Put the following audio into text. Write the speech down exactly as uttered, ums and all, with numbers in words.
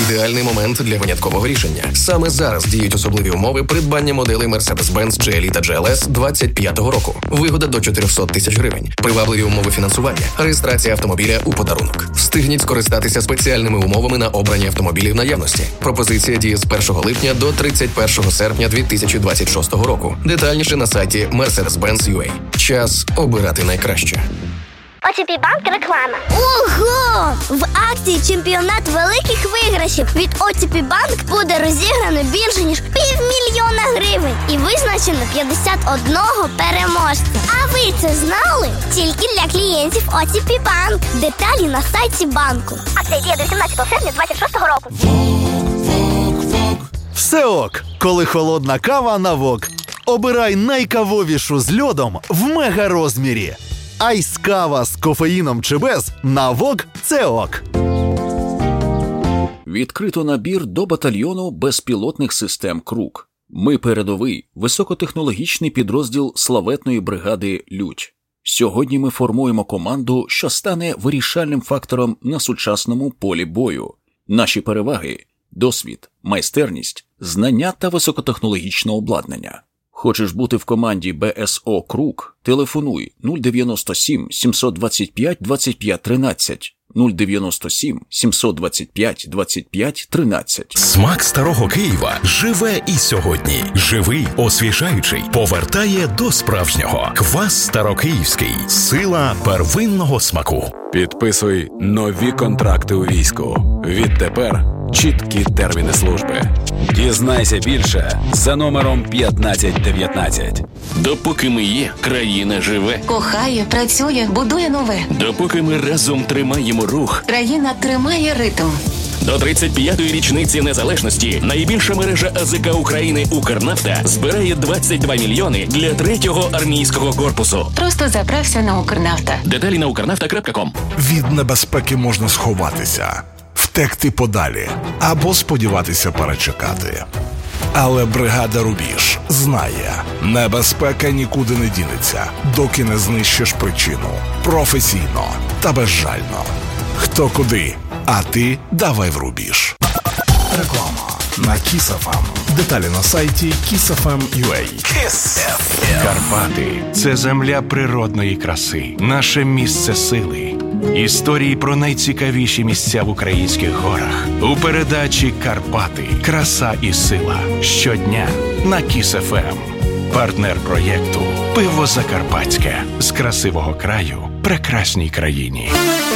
ідеальний момент для виняткового рішення. Саме зараз діють особливі умови придбання моделей Mercedes-Benz джі ел і та джі ел ес двадцять п'ятого року. Вигода до чотириста тисяч гривень. Привабливі умови фінансування. Реєстрація автомобіля у подарунок. Встигніть скористатися спеціальними умовами на обрані автомобілі в наявності. Пропозиція діє з першого липня до тридцять першого серпня дві тисячі двадцять шостого року. Детальніше на сайті Mercedes-Benz точка ю а. Час обирати найкраще. о ті пі Банк реклама. Ого! В акції «Чемпіонат великих виграшів» від о ті пі Банк буде розіграно більше, ніж півмільйона гривень і визначено п'ятдесят одного переможця. А ви це знали? Тільки для клієнтів о ті пі Банк. Деталі на сайті банку. Акція діє до сімнадцятого серпня двадцять шостого року. Все ок, коли холодна кава на вок. Обирай найкавовішу з льодом в мега-розмірі. Айс-кава з кофеїном чи без на вок – це ок. Відкрито набір до батальйону безпілотних систем «Крук». Ми передовий, високотехнологічний підрозділ славетної бригади «Людь». Сьогодні ми формуємо команду, що стане вирішальним фактором на сучасному полі бою. Наші переваги – досвід, майстерність, знання та високотехнологічне обладнання. Хочеш бути в команді бе ес о «Крук»? Телефонуй нуль дев'яносто сім сімсот двадцять п'ять двадцять п'ять тринадцять, нуль дев'яносто сім сімсот двадцять п'ять двадцять п'ять тринадцять. Смак старого Києва живе і сьогодні. Живий, освіжаючий, повертає до справжнього. Квас Старокиївський. Сила первинного смаку. Підписуй нові контракти у війську. Відтепер чіткі терміни служби. Дізнайся більше за номером п'ятнадцять дев'ятнадцять. Допоки ми є, країна живе. Кохає, працює, будує нове. Допоки ми разом тримаємо рух, країна тримає ритм. До тридцять п'ятої річниці незалежності найбільша мережа а зе ка України «Укрнафта» збирає двадцять два мільйони для третього армійського корпусу. Просто заправся на «Укрнафта». Деталі на укрнафта крапка ком. Від небезпеки можна сховатися, втекти подалі або сподіватися перечекати. Але бригада «Рубіж» знає, небезпека нікуди не дінеться, доки не знищиш причину. Професійно та безжально. Хто куди, а ти давай в рубіж. Реклама на Kiss еф ем. Деталі на сайті кіс еф ем точка ю а. Kiss еф ем. Карпати – це земля природної краси, наше місце сили. Історії про найцікавіші місця в українських горах. У передачі «Карпати. Краса і сила». Щодня на Kiss еф ем. Партнер проєкту «Пиво Закарпатське». З красивого краю прекрасній країні.